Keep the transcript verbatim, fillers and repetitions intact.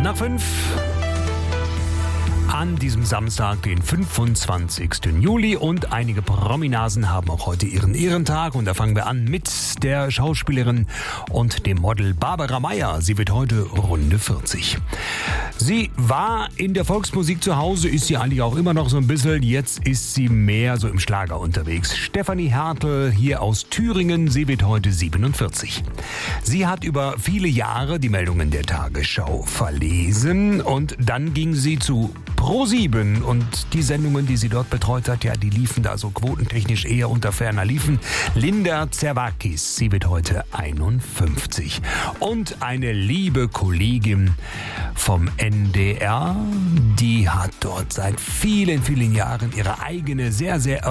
Nach fünf an diesem Samstag, den fünfundzwanzigsten Juli, und einige Prominasen haben auch heute ihren Ehrentag, und da fangen wir an mit der Schauspielerin und dem Model Barbara Meyer. Sie wird heute Runde vierzig. Sie war in der Volksmusik zu Hause, ist sie eigentlich auch immer noch so ein bisschen, jetzt ist sie mehr so im Schlager unterwegs. Stefanie Hertel hier aus Thüringen, sie wird heute siebenundvierzig. Sie hat über viele Jahre die Meldungen der Tagesschau verlesen, und dann ging sie zu ProSieben, und die Sendungen, die sie dort betreut hat, ja, die liefen da so quotentechnisch eher unter ferner Liefen. Linda Zerwakis, sie wird heute einundfünfzig. Und eine liebe Kollegin vom N D R, die hat dort seit vielen, vielen Jahren ihre eigene, sehr, sehr